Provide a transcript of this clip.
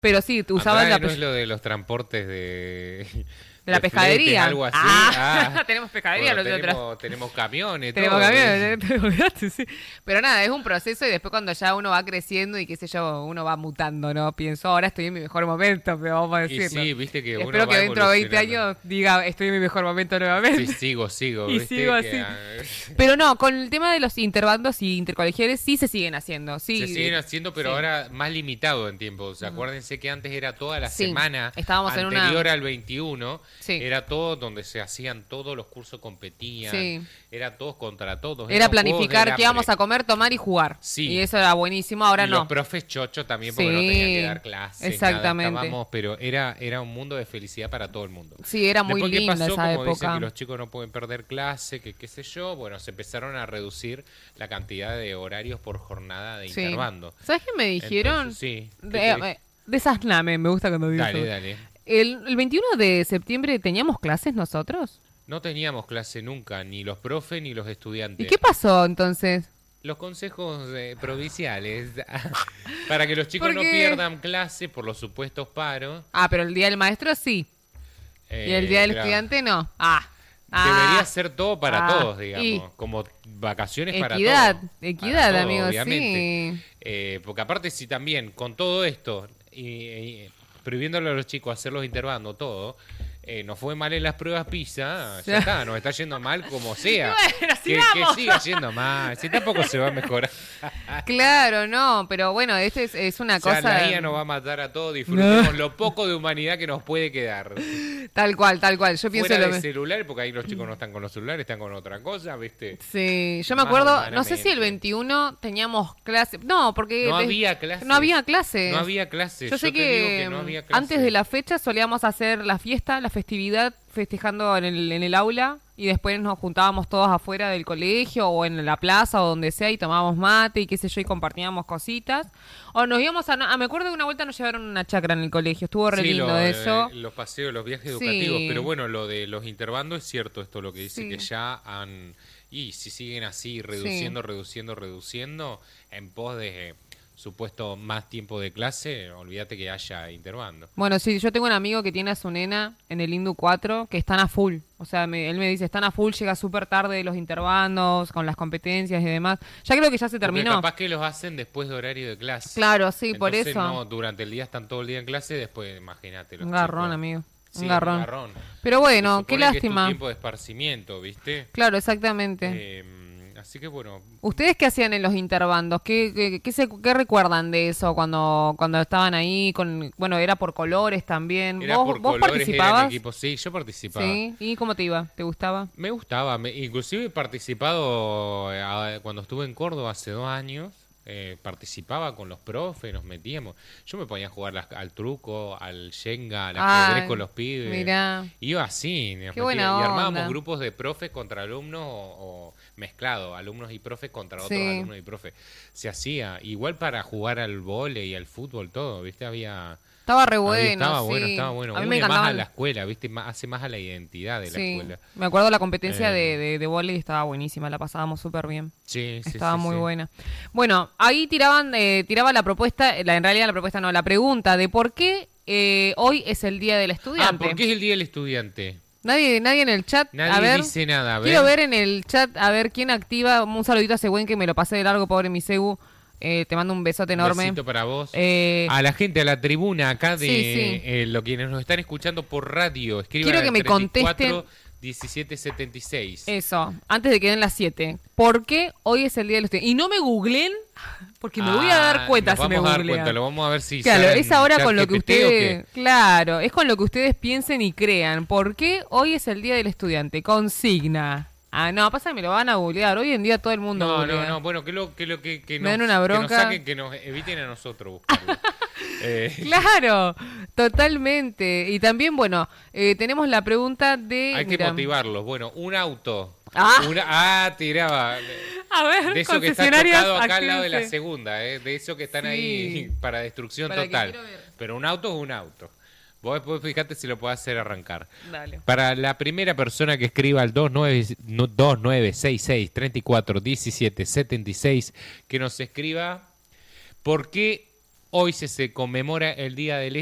Pero sí, usaban Andrade no es lo de los transportes de la de pescadería. fletes, algo así. Tenemos pescadería Bueno, nosotros. tenemos camiones, Tenemos todo. camiones, te olvidaste, sí. Pero nada, es un proceso y después cuando ya uno va creciendo y qué sé yo, uno va mutando, ¿no? Pienso, ahora estoy en mi mejor momento, pero vamos a Y decirlo. sí, viste que uno Espero va que dentro de 20 evolucionando. años diga, estoy en mi mejor momento nuevamente. Sí, sigo, Y viste sigo que, así. Pero no, con el tema de los interbandos y intercolegiales sí se siguen haciendo. Sí, se siguen haciendo, pero sí. ahora más limitado en tiempo. O sea, acuérdense que antes era toda la Sí, semana estábamos en una- anterior al 21. Sí. Era todo donde se hacían todos los cursos, competían. Sí. Era todos contra todos. Era eran juegos del planificar qué hambre. íbamos a comer, tomar y jugar. Sí. Y eso era buenísimo, ahora Y no. los profes chocho también, porque no Sí, tenían que dar clases. exactamente. Nada, estábamos, pero era un mundo de felicidad para todo el mundo. Sí, era muy Después, ¿qué linda pasó? esa Como dicen época. que los chicos no pueden perder clase, que qué sé yo, bueno, se empezaron a reducir la cantidad de horarios por jornada de Sí. interbando. ¿Sabes qué me dijeron? Entonces, sí. Desazname, me gusta cuando dices. Dale. El 21 de septiembre teníamos clases nosotros. No teníamos clase nunca, ni los profes ni los estudiantes. ¿Y qué pasó entonces? Los consejos provinciales, para que los chicos no Porque- pierdan clase por los supuestos paros. Ah, pero el día del maestro sí. Y el día del claro, estudiante no. Debería ser todo para todos, y- digamos, como vacaciones para Equidad, todos. equidad, Para todos, amigo, obviamente. sí. Porque aparte si también con todo esto y prohibiéndole a los chicos hacer los interbandos, todo, nos fue mal en las pruebas PISA, ya está, nos está yendo mal como sea. Bueno, que sigamos. siga yendo mal, si tampoco se va a mejorar. Claro, no, pero bueno, esto es una O sea, cosa. la IA nos va a matar a todos, disfrutemos lo poco de humanidad que nos puede quedar. Tal cual. Yo pienso Fuera lo de mismo. celular, porque ahí los chicos no están con los celulares, están con otra cosa, ¿viste? Sí, yo me Más acuerdo, no sé si el humanamente. 21 teníamos clase. No, porque No había clases. No había clases. No había clases. Yo sé te digo que, no había clases. antes de la fecha solíamos hacer la fiesta, la festividad, festejando en el aula y después nos juntábamos todos afuera del colegio o en la plaza o donde sea y tomábamos mate y qué sé yo y compartíamos cositas. O nos íbamos me acuerdo de una vuelta nos llevaron a una chacra en el colegio, estuvo re Sí, lindo eso. los paseos, los viajes Sí. educativos. Pero bueno, lo de los interbandos es cierto esto, lo que dice Sí. que ya han... Y si siguen así, reduciendo, en pos de supuesto más tiempo de clase, olvídate que haya interbando. Bueno, sí, yo tengo un amigo que tiene a su nena en el Indu 4 que están a full. O sea, él me dice, están a full, llega súper tarde de los interbandos, con las competencias y demás. Ya creo que ya se Porque terminó. capaz que los hacen después de horario de clase. Claro, sí, por Entonces, eso. no, durante el día están todo el día en clase, después imagínate. Los Un garrón, chicos. amigo. Sí, un garrón. garrón. Pero bueno, Se qué supone que es tu lástima. tiempo de esparcimiento, ¿viste? Claro, exactamente. Así que bueno, ¿Ustedes qué hacían en los interbandos? ¿Qué recuerdan de eso cuando estaban ahí? Bueno, era por colores también. era ¿Vos, por vos colores, participabas? era en equipo. Sí, yo participaba. Sí. ¿Y cómo te iba? ¿Te gustaba? Me gustaba, inclusive he participado cuando estuve en Córdoba hace 2 años. Participaba con los profes, nos metíamos. Yo me ponía a jugar al truco, al Shenga, al ajedrez con los pibes. Mirá. Iba así, nos Qué buena y armábamos onda. grupos de profes contra alumnos o mezclado, alumnos y profes contra otros Sí. alumnos y profes. Se hacía igual para jugar al vóley y al fútbol, todo, ¿viste? Estaba re bueno, estaba sí. bueno, estaba bueno. A mí me Une más encantaba. a la escuela, ¿viste? Hace más a la identidad de la Sí, escuela. me acuerdo la competencia Eh. de vóley estaba buenísima, la pasábamos súper bien. Sí, sí, Estaba sí, muy sí. buena. Bueno, ahí tiraba la propuesta, en realidad la propuesta no, la pregunta de por qué hoy es el Día del Estudiante. ¿Por qué es el Día del Estudiante? Nadie en el chat, Nadie a ver, dice nada, a ver. quiero ver en el chat, a ver quién activa, un saludito a Següen que me lo pasé de largo, pobre mi Segu, te mando un besote enorme. Un besito para vos. Eh, A la gente, a la tribuna acá de Sí. lo quienes nos están escuchando por radio. Escriban Quiero al que me 34 1776. Eso, antes de que den las 7. ¿Por qué hoy es el Día del Estudiante? Y no me googleen, porque me voy a dar cuenta nos si me vamos a dar googlean. cuenta, lo vamos a ver si Claro, sale es en ahora con lo que ChatGPT o ustedes... qué. Claro, es con lo que ustedes piensen y crean. ¿Por qué hoy es el Día del Estudiante? Consigna. Ah, no, pasa que me lo van a googlear. Hoy en día todo el mundo googlea. No, bueno, que Me dan una bronca. Que nos saquen, que nos eviten a nosotros buscarlo. Claro, totalmente. Y también, bueno, tenemos la pregunta de... Hay que mira, motivarlos. Bueno, un auto. Ah. Tiraba. A ver, De eso que está concesionarias, chocado acá al lado de la actívense. segunda, de eso que están Sí. ahí para destrucción Para que total. quiero ver. Pero un auto es un auto. Vos después fíjate si lo podés hacer arrancar. Dale. Para la primera persona que escriba al 2966 34 17 76, que nos escriba por qué Hoy se conmemora el Día del